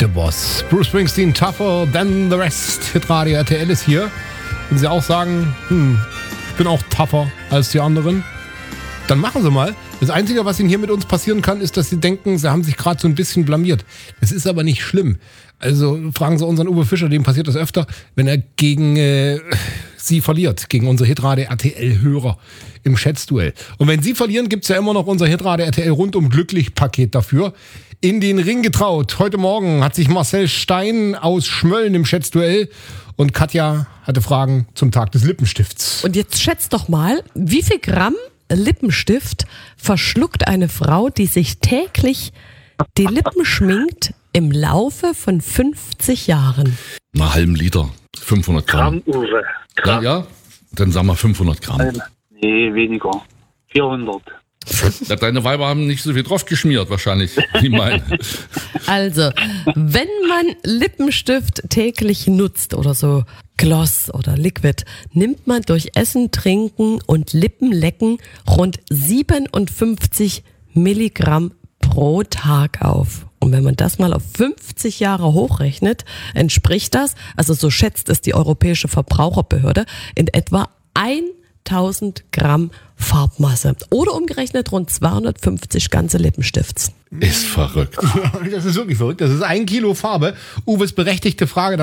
der Boss. Bruce Springsteen, Tougher Than the Rest. Hitradio RTL ist hier. Wenn Sie auch sagen, ich bin auch tougher als die anderen, dann machen Sie mal. Das Einzige, was Ihnen hier mit uns passieren kann, ist, dass Sie denken, Sie haben sich gerade so ein bisschen blamiert. Das ist aber nicht schlimm. Also fragen Sie unseren Uwe Fischer, dem passiert das öfter, wenn er gegen Sie verliert, gegen unsere Hitradio RTL-Hörer im Schätzduell. Und wenn Sie verlieren, gibt's ja immer noch unser Hitradio RTL rundum glücklich Paket dafür. In den Ring getraut. Heute Morgen hat sich Marcel Stein aus Schmölln im Schätzduell und Katja hatte Fragen zum Tag des Lippenstifts. Und jetzt schätzt doch mal, wie viel Gramm Lippenstift verschluckt eine Frau, die sich täglich die Lippen schminkt, im Laufe von 50 Jahren? Einen halben Liter, 500 Gramm. Uwe. Ja, dann sagen wir 500 Gramm. Nee, weniger. 400. Ja, deine Weiber haben nicht so viel drauf geschmiert, wahrscheinlich, wie meine. Also, wenn man Lippenstift täglich nutzt oder so Gloss oder Liquid, nimmt man durch Essen, Trinken und Lippenlecken rund 57 Milligramm pro Tag auf. Und wenn man das mal auf 50 Jahre hochrechnet, entspricht das, also so schätzt es die Europäische Verbraucherbehörde, in etwa 1000 Gramm Farbmasse. Oder umgerechnet rund 250 ganze Lippenstifts. Ist verrückt. Das ist wirklich verrückt. Das ist 1 Kilo Farbe. Uwes berechtigte Frage.